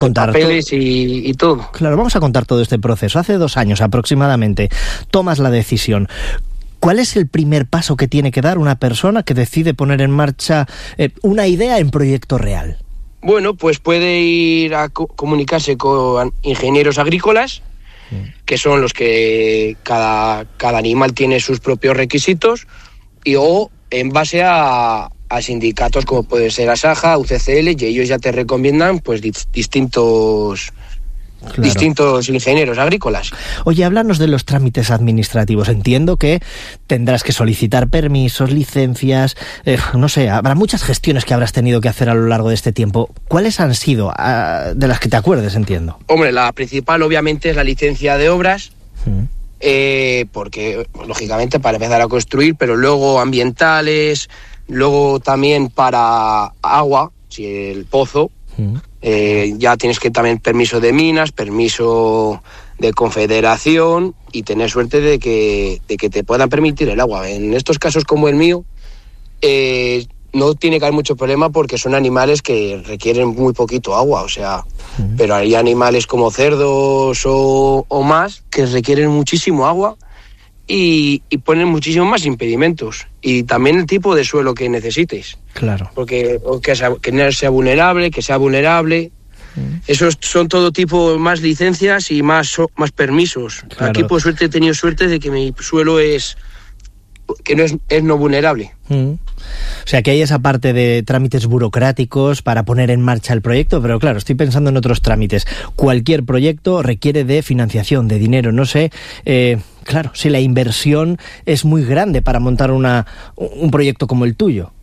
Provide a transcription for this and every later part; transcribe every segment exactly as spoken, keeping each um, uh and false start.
contar papeles todo. Y, y todo. Claro, vamos a contar todo este proceso. Hace dos años aproximadamente tomas la decisión. ¿Cuál es el primer paso que tiene que dar una persona que decide poner en marcha eh, una idea en proyecto real? Bueno, pues puede ir a co- comunicarse con ingenieros agrícolas, sí. que son los que cada, cada animal tiene sus propios requisitos, y o en base a, a sindicatos como puede ser Asaja, U C C L, y ellos ya te recomiendan pues di- distintos... Claro. distintos ingenieros agrícolas. Oye, háblanos de los trámites administrativos. Entiendo que tendrás que solicitar permisos, licencias, eh, no sé, habrá muchas gestiones que habrás tenido que hacer a lo largo de este tiempo. ¿Cuáles han sido, uh, de las que te acuerdes, entiendo? Hombre, la principal obviamente es la licencia de obras, mm. eh, porque lógicamente para empezar a construir, pero luego ambientales, luego también para agua, si el pozo, mm. Eh, ya tienes que también permiso de minas, permiso de confederación y tener suerte de que, de que te puedan permitir el agua. En estos casos como el mío, eh, no tiene que haber mucho problema porque son animales que requieren muy poquito agua, o sea, uh-huh. pero hay animales como cerdos o, o más que requieren muchísimo agua y, y ponen muchísimo más impedimentos. Y también el tipo de suelo que necesites. Claro. Porque que, sea, que no sea vulnerable, que sea vulnerable. Mm. Esos son todo tipo más licencias y más, más permisos. Claro. Aquí por suerte he tenido suerte de que mi suelo es que no es, es no vulnerable. Mm. O sea que hay esa parte de trámites burocráticos para poner en marcha el proyecto, pero claro, estoy pensando en otros trámites. Cualquier proyecto requiere de financiación, de dinero. No sé, eh, claro, si la inversión es muy grande para montar una, un proyecto como el tuyo.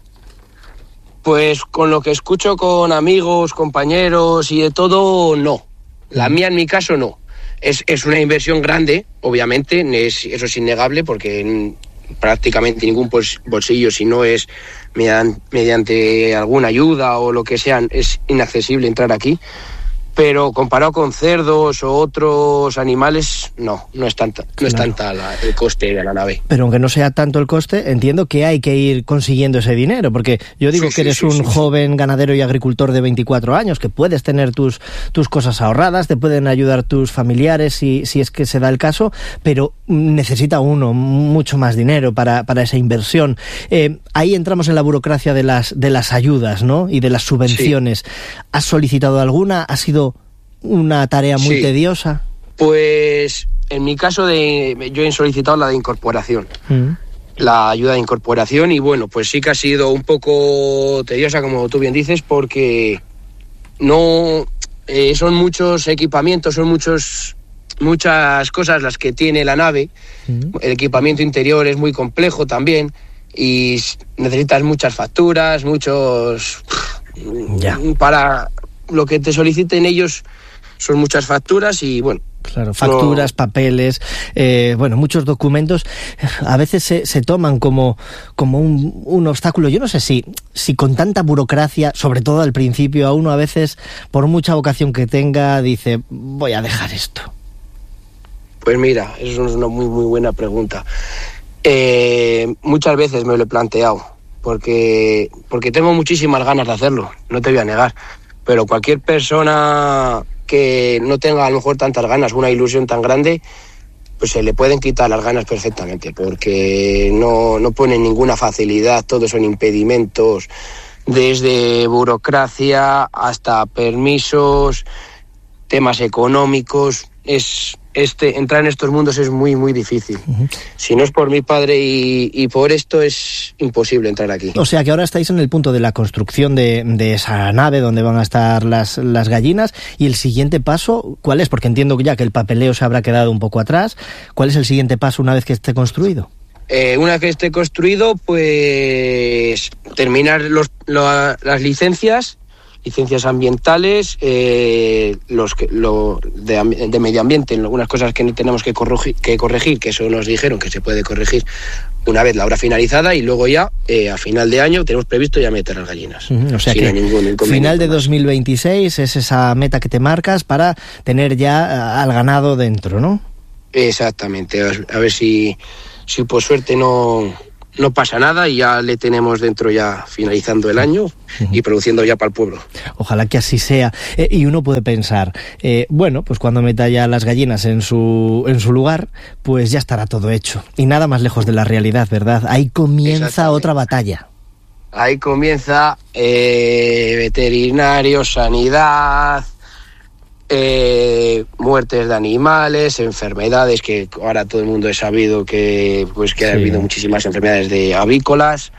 Pues con lo que escucho con amigos, compañeros y de todo, no. La mía en mi caso no. Es, es una inversión grande, obviamente, es, eso es innegable porque prácticamente ningún bolsillo, si no es mediante, mediante alguna ayuda o lo que sea, es inaccesible entrar aquí. Pero comparado con cerdos o otros animales, no, no es tanta, no claro. es tanta la, el coste de la nave. Pero aunque no sea tanto el coste, entiendo que hay que ir consiguiendo ese dinero, porque yo digo sí, que eres sí, un sí, joven sí. ganadero y agricultor de veinticuatro años, que puedes tener tus, tus cosas ahorradas, te pueden ayudar tus familiares si, si es que se da el caso, pero necesita uno mucho más dinero para, para esa inversión. Eh, ahí entramos en la burocracia de las, de las ayudas, ¿no? Y de las subvenciones. Sí. ¿Has solicitado alguna? ¿Ha sido una tarea muy sí. tediosa? Pues en mi caso de yo he solicitado la de incorporación, mm. la ayuda de incorporación y bueno, pues sí que ha sido un poco tediosa como tú bien dices porque no eh, son muchos equipamientos, son muchos muchas cosas las que tiene la nave, mm. el equipamiento interior es muy complejo también y necesitas muchas facturas, muchos ya. para lo que te soliciten ellos. Son muchas facturas y bueno... Claro, facturas, no... papeles, eh, bueno, muchos documentos. A veces se, se toman como, como un, un obstáculo. Yo no sé si, si con tanta burocracia, sobre todo al principio, a uno a veces, por mucha vocación que tenga, dice, voy a dejar esto. Pues mira, eso es una muy, muy buena pregunta. Eh, muchas veces me lo he planteado, porque, porque tengo muchísimas ganas de hacerlo, no te voy a negar. Pero cualquier persona que no tenga a lo mejor tantas ganas, una ilusión tan grande, pues se le pueden quitar las ganas perfectamente, porque no, no ponen ninguna facilidad, todos son impedimentos, desde burocracia hasta permisos, temas económicos. Es este entrar en estos mundos es muy, muy difícil. Uh-huh. Si no es por mi padre y, y por esto, es imposible entrar aquí. O sea que ahora estáis en el punto de la construcción de, de esa nave donde van a estar las, las gallinas. ¿Y el siguiente paso cuál es? Porque entiendo ya que el papeleo se habrá quedado un poco atrás. ¿Cuál es el siguiente paso una vez que esté construido? Eh, una vez que esté construido, pues terminar los, lo, las licencias, licencias ambientales, eh, los que, lo de, de medio ambiente, algunas cosas que tenemos que corregir, que corregir, que eso nos dijeron que se puede corregir una vez la obra finalizada y luego ya eh, a final de año tenemos previsto ya meter las gallinas. Uh-huh, o sea que ningún final de dos mil veintiséis es esa meta que te marcas para tener ya al ganado dentro, ¿no? Exactamente, a ver si, si por suerte no... no pasa nada y ya le tenemos dentro ya finalizando el año uh-huh. y produciendo ya para el pueblo. Ojalá que así sea. Eh, y uno puede pensar, eh, bueno, pues cuando meta ya las gallinas en su, en su lugar, pues ya estará todo hecho. Y nada más lejos de la realidad, ¿verdad? Ahí comienza otra batalla. Ahí comienza eh, veterinario, sanidad, eh, muertes de animales, enfermedades, que ahora todo el mundo ha sabido que pues que sí. ha habido muchísimas enfermedades de avícolas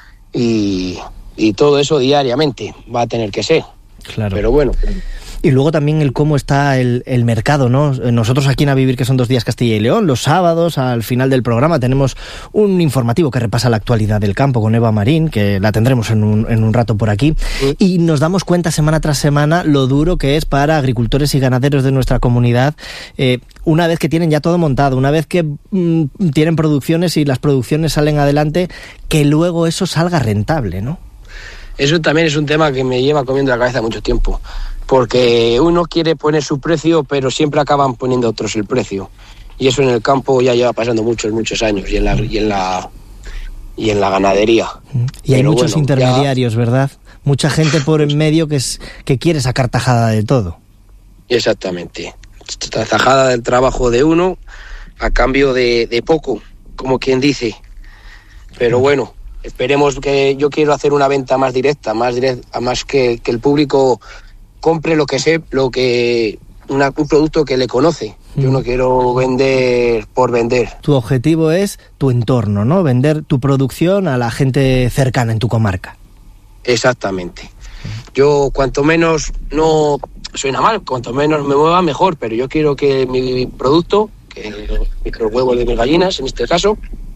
y, y todo eso diariamente va a tener que ser. Claro. Pero bueno. Y luego también el cómo está el, el mercado, ¿no? Nosotros aquí en A Vivir, que son dos días Castilla y León, los sábados, al final del programa, tenemos un informativo que repasa la actualidad del campo con Eva Marín, que la tendremos en un, en un rato por aquí, sí. y nos damos cuenta semana tras semana lo duro que es para agricultores y ganaderos de nuestra comunidad, eh, una vez que tienen ya todo montado, una vez que mmm, tienen producciones y las producciones salen adelante, que luego eso salga rentable, ¿no? Eso también es un tema que me lleva comiendo la cabeza mucho tiempo. Porque uno quiere poner su precio, pero siempre acaban poniendo otros el precio. Y eso en el campo ya lleva pasando muchos, muchos años, y en la, y en la, y en la ganadería. Y hay pero muchos bueno, intermediarios, ya... ¿verdad? Mucha gente por en medio que, es, que quiere sacar tajada de todo. Exactamente. Tajada del trabajo de uno a cambio de, de poco, como quien dice. Pero bueno, esperemos que yo quiero hacer una venta más directa, más directa, más que, que el público compre lo que sé, lo que una, un producto que le conoce. Yo no quiero vender por vender. Tu objetivo es tu entorno, ¿no? Vender tu producción a la gente cercana en tu comarca. Exactamente. Yo cuanto menos, no suena mal, cuanto menos me mueva mejor, pero yo quiero que mi producto, que los microhuevos de mis gallinas en este caso,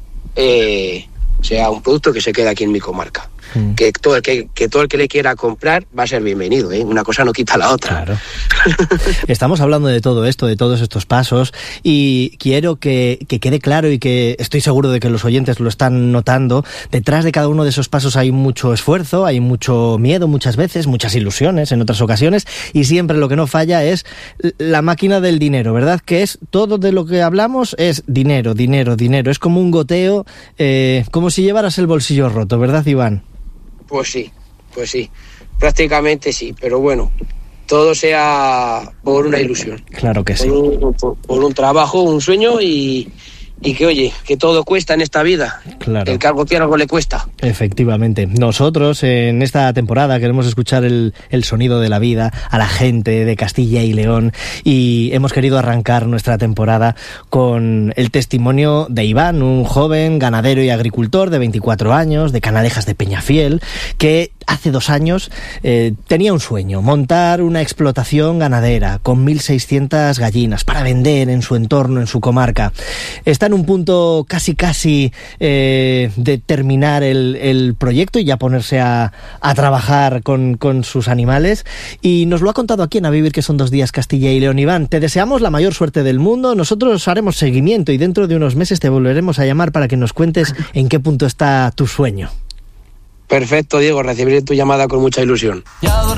eh, sea un producto que se quede aquí en mi comarca. Mm. Que todo el que, que todo el que le quiera comprar va a ser bienvenido, ¿eh? Una cosa no quita la otra. Claro. Estamos hablando de todo esto, de todos estos pasos, y quiero que, que quede claro, y que estoy seguro de que los oyentes lo están notando, detrás de cada uno de esos pasos hay mucho esfuerzo, hay mucho miedo muchas veces, muchas ilusiones en otras ocasiones, y siempre lo que no falla es la máquina del dinero, ¿verdad? Que es todo de lo que hablamos es dinero, dinero, dinero. Es como un goteo, eh, como si llevaras el bolsillo roto, ¿verdad, Iván? Pues sí, pues sí, prácticamente sí, pero bueno, todo sea por una ilusión. Claro que sí. Por un, por, por un trabajo, un sueño y, y que, oye, que todo cuesta en esta vida. Claro. El que algo tiene, algo le cuesta. Efectivamente. Nosotros en esta temporada queremos escuchar el, el sonido de la vida a la gente de Castilla y León, y hemos querido arrancar nuestra temporada con el testimonio de Iván, un joven ganadero y agricultor de veinticuatro años, de Canalejas de Peñafiel, que hace dos años eh, tenía un sueño: montar una explotación ganadera con mil seiscientas gallinas para vender en su entorno, en su comarca. Está en un punto casi casi eh, de terminar el, el proyecto y ya ponerse a, a trabajar con, con sus animales, y nos lo ha contado aquí en A Vivir, que son dos días Castilla y León. Iván, te deseamos la mayor suerte del mundo. Nosotros haremos seguimiento y dentro de unos meses te volveremos a llamar para que nos cuentes en qué punto está tu sueño. Perfecto, Diego, recibiré tu llamada con mucha ilusión.